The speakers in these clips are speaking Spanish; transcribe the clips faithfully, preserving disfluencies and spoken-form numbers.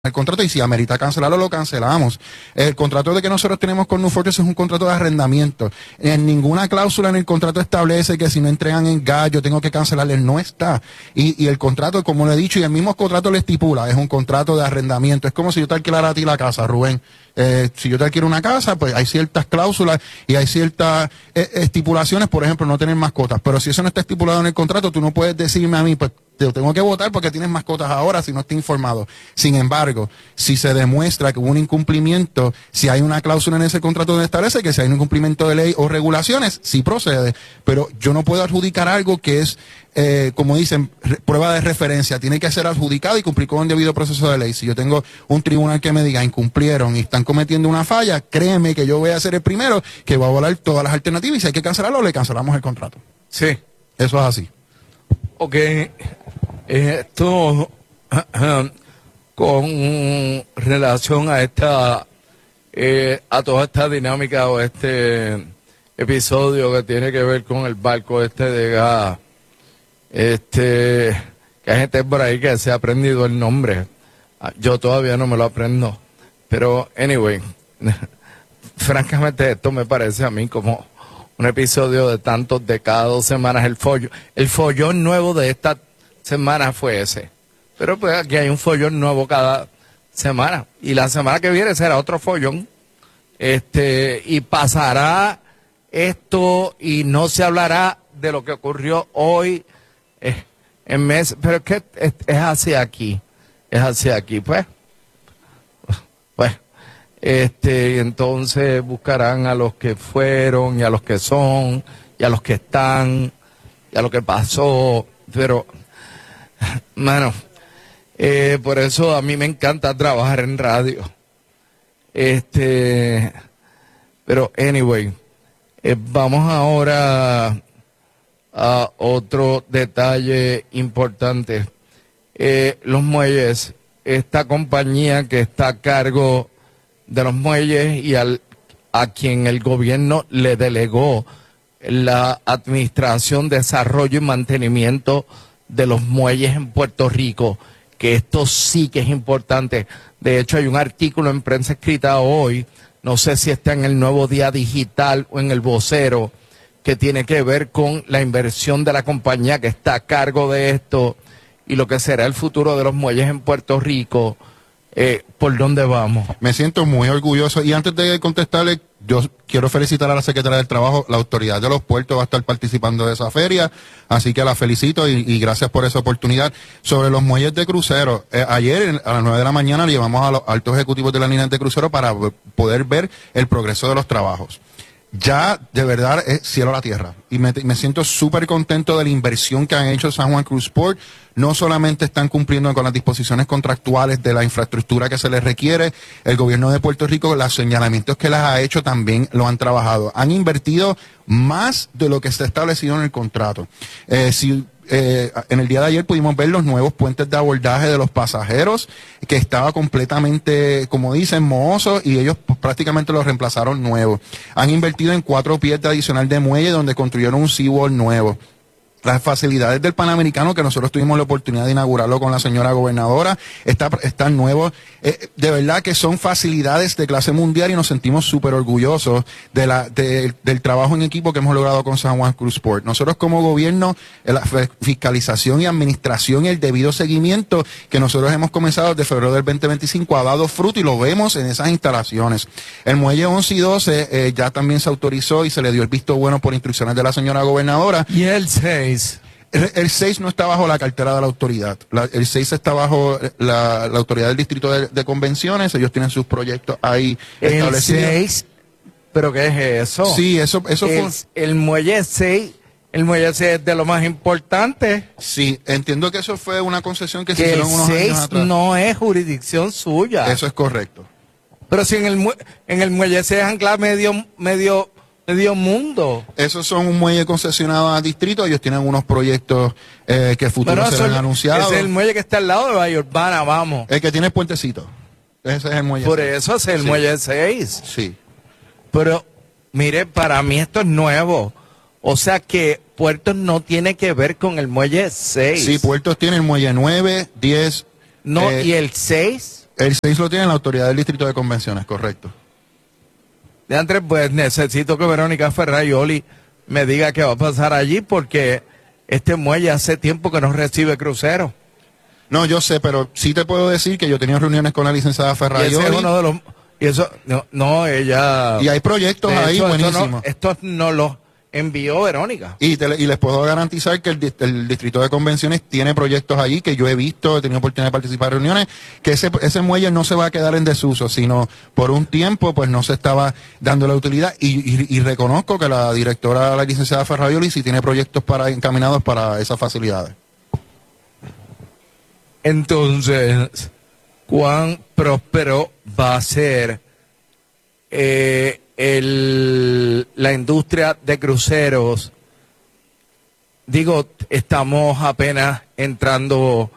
el contrato y si amerita cancelarlo, lo cancelamos. El contrato de que nosotros tenemos con New Fortress es un contrato de arrendamiento. En ninguna cláusula en el contrato establece que si no entregan en gas yo tengo que cancelarle, no está. Y, y el contrato, como le he dicho, y el mismo contrato le estipula, es un contrato de arrendamiento. Es como si yo te alquilara a ti la casa, Rubén. Eh, si yo te alquilo una casa, pues hay ciertas cláusulas y hay ciertas eh, estipulaciones, por ejemplo, no tener mascotas. Pero si eso no está estipulado en el contrato, tú no puedes decirme a mí, pues te tengo que votar porque tienes mascotas ahora si no estoy informado. Sin embargo, si se demuestra que hubo un incumplimiento, si hay una cláusula en ese contrato donde establece que si hay un incumplimiento de ley o regulaciones, sí procede. Pero yo no puedo adjudicar algo que es, eh, como dicen, re- prueba de referencia. Tiene que ser adjudicado y cumplir con un debido proceso de ley. Si yo tengo un tribunal que me diga incumplieron y están cometiendo una falla, créeme que yo voy a ser el primero que va a volar todas las alternativas y si hay que cancelarlo, le cancelamos el contrato. Sí. Eso es así. Ok. Esto con relación a esta eh, a toda esta dinámica o este episodio que tiene que ver con el barco este de gas, este que hay gente por ahí que se ha aprendido el nombre. Yo todavía no me lo aprendo, pero anyway, francamente esto me parece a mí como un episodio de tantos de cada dos semanas. El follo, el follón nuevo de esta semana fue ese. Pero pues aquí hay un follón nuevo cada semana. Y la semana que viene será otro follón. Este, y pasará esto y no se hablará de lo que ocurrió hoy eh, en mes. Pero es que es, es así aquí. Es así aquí. Pues, pues, este, entonces buscarán a los que fueron y a los que son y a los que están y a lo que pasó. Pero mano, eh, por eso a mí me encanta trabajar en radio. Este, pero anyway, eh, vamos ahora a otro detalle importante. Eh, los muelles, esta compañía que está a cargo de los muelles y al, a quien el gobierno le delegó la administración, desarrollo y mantenimiento de los muelles en Puerto Rico, que esto sí que es importante. De hecho, hay un artículo en prensa escrita hoy, no sé si está en el Nuevo Día Digital o en el Vocero, que tiene que ver con la inversión de la compañía que está a cargo de esto y lo que será el futuro de los muelles en Puerto Rico. Eh, ¿Por dónde vamos? Me siento muy orgulloso y antes de contestarle, yo quiero felicitar a la Secretaria del Trabajo. La Autoridad de los Puertos va a estar participando de esa feria, así que la felicito y, y gracias por esa oportunidad. Sobre los muelles de crucero, eh, ayer a las nueve de la mañana le llevamos a los altos ejecutivos de la línea de crucero para poder ver el progreso de los trabajos. Ya, de verdad, es cielo a la tierra. Y me, me siento súper contento de la inversión que han hecho San Juan Cruise Port. No solamente están cumpliendo con las disposiciones contractuales de la infraestructura que se les requiere, el gobierno de Puerto Rico, los señalamientos que les ha hecho también lo han trabajado. Han invertido más de lo que está establecido en el contrato. Eh, si Eh, en el día de ayer pudimos ver los nuevos puentes de abordaje de los pasajeros, que estaba completamente, como dicen, mohosos, y ellos pues, prácticamente los reemplazaron nuevos. Han invertido en cuatro pies de adicional de muelle, donde construyeron un seawall nuevo. Las facilidades del Panamericano, que nosotros tuvimos la oportunidad de inaugurarlo con la señora gobernadora, está, están nuevos. Eh, de verdad que son facilidades de clase mundial y nos sentimos súper orgullosos de la, de, del trabajo en equipo que hemos logrado con San Juan Cruise Port. Nosotros como gobierno, la fiscalización y administración y el debido seguimiento que nosotros hemos comenzado desde febrero del veinte veinticinco ha dado fruto y lo vemos en esas instalaciones. El muelle once y doce eh, ya también se autorizó y se le dio el visto bueno por instrucciones de la señora gobernadora. Y el seis. El, el seis no está bajo la cartera de la autoridad. La, el seis está bajo la, la autoridad del Distrito de, de Convenciones. Ellos tienen sus proyectos ahí el establecidos. seis, ¿pero qué es eso? Sí, eso, eso el, fue. El muelle seis, el muelle seis es de lo más importante. Sí, entiendo que eso fue una concesión que, que se hicieron el unos seis años atrás. No es jurisdicción suya. Eso es correcto. Pero si en el, en el muelle seis ancla medio, medio, medio mundo. Esos son un muelle concesionado a distrito. Ellos tienen unos proyectos eh, que futuro serán anunciados. Ese es el muelle que está al lado de Bahía Urbana, vamos. El que tiene el puentecito. Ese es el muelle Por seis. eso es el Sí. muelle seis. Sí. Pero, mire, para mí esto es nuevo. O sea que Puertos no tiene que ver con el muelle seis. Sí, Puertos tiene el muelle nueve, diez. No, eh, ¿y el seis? El seis lo tiene la autoridad del Distrito de Convenciones, correcto. De antes, pues necesito que Verónica Ferraioli me diga qué va a pasar allí, porque este muelle hace tiempo que no recibe cruceros. No, yo sé, pero sí te puedo decir que yo he tenido reuniones con la licenciada Ferraioli. Y ese es uno de los... Y eso, no, no ella... Y hay proyectos ahí hecho, buenísimos. Esto no, esto no los envió Verónica. Y, te, y les puedo garantizar que el, el Distrito de Convenciones tiene proyectos allí que yo he visto, he tenido oportunidad de participar en reuniones, que ese, ese muelle no se va a quedar en desuso, sino por un tiempo pues no se estaba dando la utilidad. Y, y, y reconozco que la directora, la licenciada Ferraioli, sí tiene proyectos para encaminados para esas facilidades. Entonces, ¿cuán próspero va a ser eh, el, la industria de cruceros? Digo, estamos apenas entrando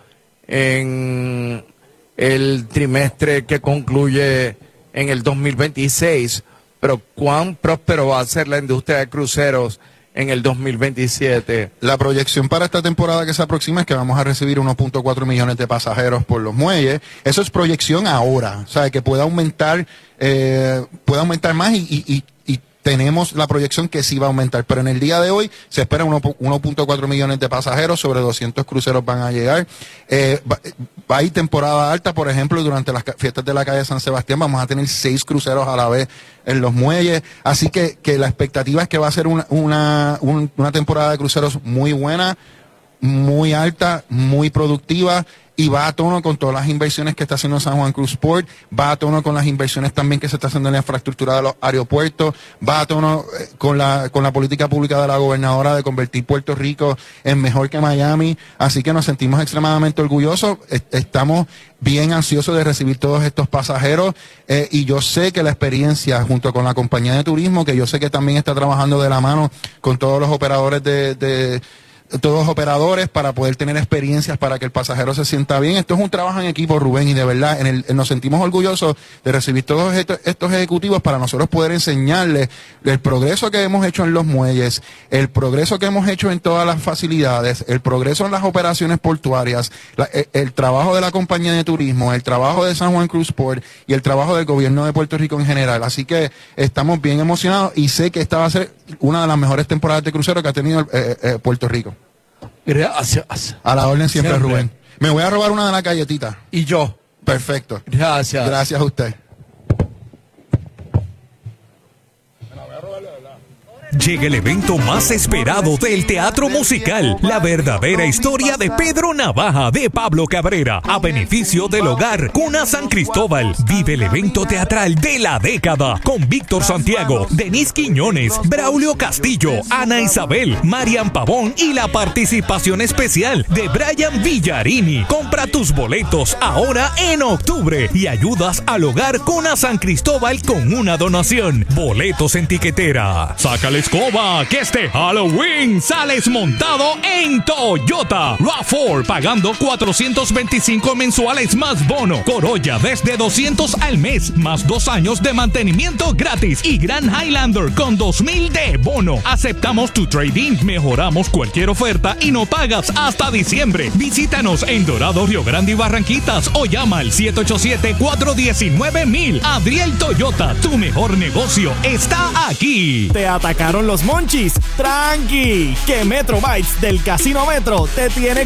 en el trimestre que concluye en el dos mil veintiséis, pero ¿cuán próspero va a ser la industria de cruceros en el dos mil veintisiete? La proyección para esta temporada que se aproxima es que vamos a recibir uno punto cuatro millones de pasajeros por los muelles. Eso es proyección ahora, o sea, que pueda aumentar, eh, pueda aumentar más y, y, y, y tenemos la proyección que sí va a aumentar. Pero en el día de hoy se espera uno punto cuatro millones de pasajeros, sobre doscientos cruceros van a llegar. Eh, va, va a ir temporada alta, por ejemplo, durante las fiestas de la calle San Sebastián vamos a tener seis cruceros a la vez en los muelles, así que, que la expectativa es que va a ser una, una, un, una temporada de cruceros muy buena, muy alta, muy productiva, y va a tono con todas las inversiones que está haciendo San Juan Cruz Port, va a tono con las inversiones también que se está haciendo en la infraestructura de los aeropuertos, va a tono con la, con la política pública de la gobernadora de convertir Puerto Rico en mejor que Miami, así que nos sentimos extremadamente orgullosos, estamos bien ansiosos de recibir todos estos pasajeros, eh, y yo sé que la experiencia junto con la compañía de turismo, que yo sé que también está trabajando de la mano con todos los operadores de, de todos los operadores para poder tener experiencias para que el pasajero se sienta bien. Esto es un trabajo en equipo, Rubén, y de verdad en el, nos sentimos orgullosos de recibir todos estos, estos ejecutivos para nosotros poder enseñarles el progreso que hemos hecho en los muelles, el progreso que hemos hecho en todas las facilidades, el progreso en las operaciones portuarias, la, el, el trabajo de la compañía de turismo, el trabajo de San Juan Cruz Port y el trabajo del gobierno de Puerto Rico en general. Así que estamos bien emocionados y sé que esta va a ser una de las mejores temporadas de crucero que ha tenido eh, eh, Puerto Rico. Gracias. A la orden siempre, siempre, Rubén. Me voy a robar una de las galletitas. Y yo. Perfecto. Gracias. Gracias a usted. Llega el evento más esperado del teatro musical, la verdadera historia de Pedro Navaja de Pablo Cabrera, a beneficio del hogar Cuna San Cristóbal. Vive el evento teatral de la década con Víctor Santiago, Denise Quiñones, Braulio Castillo, Ana Isabel, Marian Pavón y la participación especial de Brian Villarini. Compra tus boletos ahora en octubre y ayudas al hogar Cuna San Cristóbal con una donación. Boletos en tiquetera. Sácale escoba, que este Halloween sales montado en Toyota RAV cuatro, pagando cuatrocientos veinticinco mensuales más bono. Corolla desde doscientos al mes, más dos años de mantenimiento gratis. Y Grand Highlander con dos mil de bono. Aceptamos tu trading, mejoramos cualquier oferta y no pagas hasta diciembre. Visítanos en Dorado, Río Grande y Barranquitas o llama al siete ocho siete, cuatro uno nueve, mil. Adriel Toyota, tu mejor negocio está aquí. Te atacaron los monchis. Tranqui, que Metro Bytes del Casino Metro te tiene